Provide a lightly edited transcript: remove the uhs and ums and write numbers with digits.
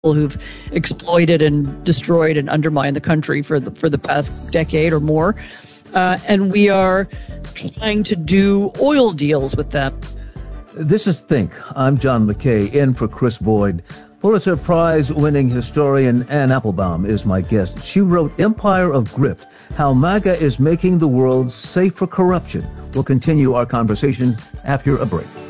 who've exploited and destroyed and undermined the country for the past decade or more. And we are trying to do oil deals with them. This is Think. I'm John McKay, in for Chris Boyd. Pulitzer Prize-winning historian Anne Applebaum is my guest. She wrote Empire of Grift, How MAGA is Making the World Safe for Corruption. We'll continue our conversation after a break.